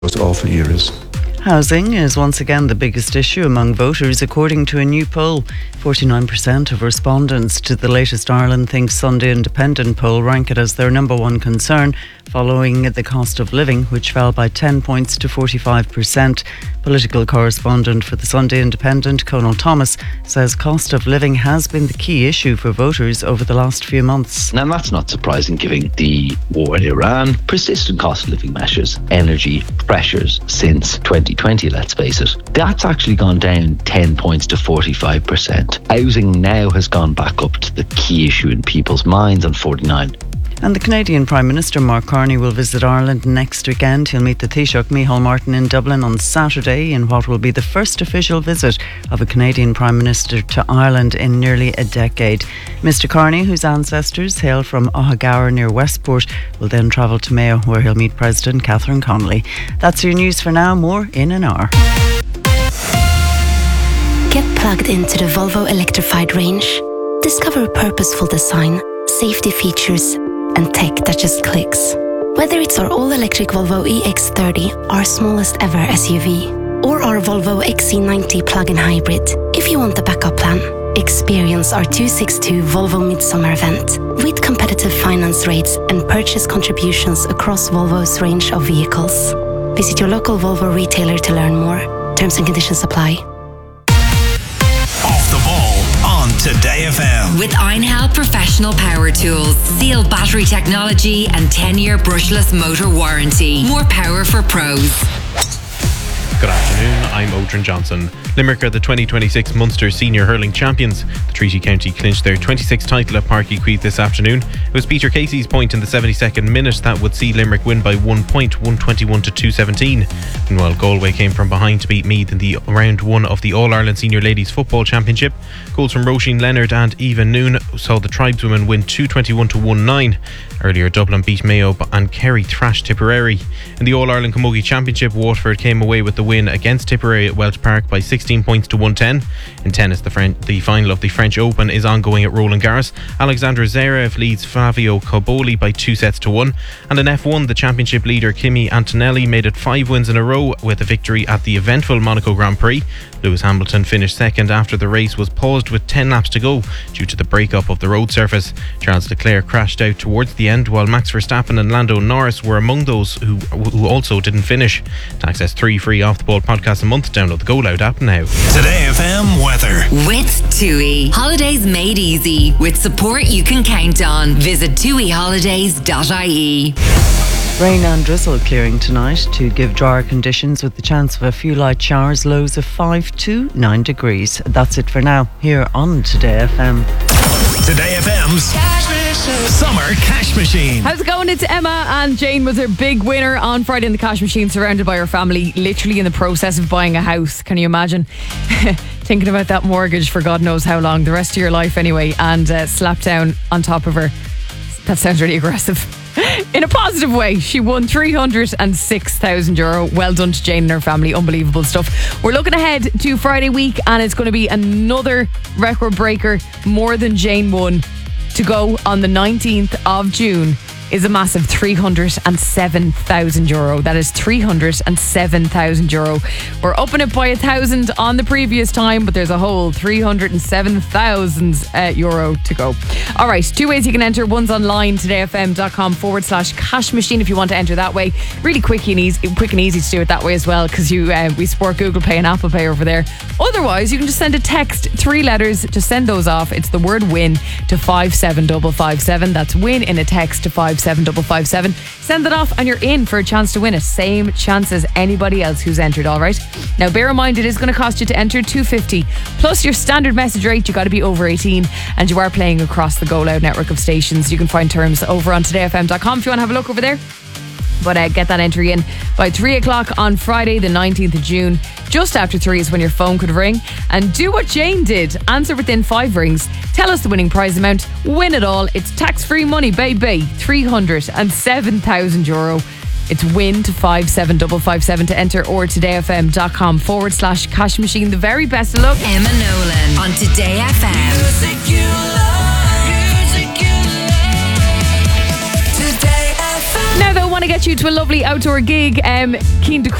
those awful eras. Housing is once again the biggest issue among voters, according to a new poll. 49% of respondents to the latest Ireland Thinks Sunday Independent poll rank it as their number one concern, following the cost of living, which fell by 10 points to 45%. Political correspondent for the Sunday Independent, Conal Thomas, says cost of living has been the key issue for voters over the last few months. Now, that's not surprising given the war in Iran, persistent cost of living measures, energy pressures since 2020, let's face it. That's actually gone down 10 points to 45%. Housing now has gone back up to the key issue in people's minds on 49%. And the Canadian Prime Minister Mark Carney will visit Ireland next weekend. He'll meet the Taoiseach Micheál Martin in Dublin on Saturday in what will be the first official visit of a Canadian Prime Minister to Ireland in nearly a decade. Mr Carney, whose ancestors hail from Ohagower near Westport, will then travel to Mayo, where he'll meet President Catherine Connolly. That's your news for now. More in an hour. Get plugged into the Volvo electrified range. Discover purposeful design, safety features, and tech that just clicks. Whether it's our all-electric Volvo EX30, our smallest ever SUV, or our Volvo XC90 plug-in hybrid, if you want the backup plan, experience our 262 Volvo Midsummer event with competitive finance rates and purchase contributions across Volvo's range of vehicles. Visit your local Volvo retailer to learn more. Terms and conditions apply. Off the ball on Today FM. With Einhell Professional Power Tools, Seal battery technology and 10-year brushless motor warranty. More power for pros. Good afternoon, I'm Odrin Johnson. Limerick are the 2026 Munster Senior Hurling Champions. The Treaty County clinched their 26th title at Páirc Uí Chaoimh this afternoon. It was Peter Casey's point in the 72nd minute that would see Limerick win by 1 point, 121 to 217. Meanwhile, Galway came from behind to beat Meath in the round one of the All-Ireland Senior Ladies Football Championship. Goals from Roisin Leonard and Eva Noon saw the Tribeswomen win 221 to 19. Earlier, Dublin beat Mayo and Kerry thrashed Tipperary. In the All-Ireland Camogie Championship, Waterford came away with the win against Tipperary at Welch Park by 16 points to 110. In tennis, the final of the French Open is ongoing at Roland Garros. Alexandra Zverev leads Flavio Cobolli by 2 sets to 1. And in F1, the championship leader Kimi Antonelli made it 5 wins in a row with a victory at the eventful Monaco Grand Prix. Lewis Hamilton finished second after the race was paused with 10 laps to go due to the breakup of the road surface. Charles Leclerc crashed out towards the end, while Max Verstappen and Lando Norris were among those who also didn't finish. To access 3 free Off the Ball podcasts a month, download the Go Loud app now. Today FM weather. With TUI. Holidays made easy. With support you can count on. Visit tuiholidays.ie. Rain and drizzle clearing tonight to give drier conditions with the chance of a few light showers, lows of 5 to 9 degrees. That's it for now, here on Today FM. Today FM's Summer Cash Machine. How's it going? It's Emma, and Jane was her big winner on Friday in the cash machine, surrounded by her family, literally in the process of buying a house. Can you imagine? Thinking about that mortgage for God knows how long, the rest of your life anyway, and slapped down on top of her. That sounds really aggressive. In a positive way, she won €306,000. Well done to Jane and her family. Unbelievable stuff. We're looking ahead to Friday week, and it's going to be another record breaker. More than Jane won to go on the 19th of June is a massive €307,000. That is €307,000. We're upping it by €1,000 on the previous time, but there's a whole €307,000 to go. All right, 2 ways you can enter. One's online, todayfm.com/cash machine if you want to enter that way. Really quick and easy to do it that way as well, because we support Google Pay and Apple Pay over there. Otherwise, you can just send a text, 3 letters, just send those off. It's the word win to 57557. That's win in a text to 57557. Send it off and you're in for a chance to win it. Same chance as anybody else who's entered, all right? Now, bear in mind, it is going to cost you to enter $2.50 plus your standard message rate. You got to be over 18, and you are playing across the Go Loud network of stations. You can find terms over on todayfm.com if you want to have a look over there. But get that entry in by 3 o'clock on Friday, the 19th of June. Just after 3 is when your phone could ring. And do what Jane did. Answer within 5 rings. Tell us the winning prize amount. Win it all. It's tax-free money, baby. €307,000. It's win to 57557 to enter, or todayfm.com/cash machine. The very best of luck. Emma Nolan on Today FM. Music you love. Today FM. Now, though, want to get you to a lovely outdoor gig. Keen to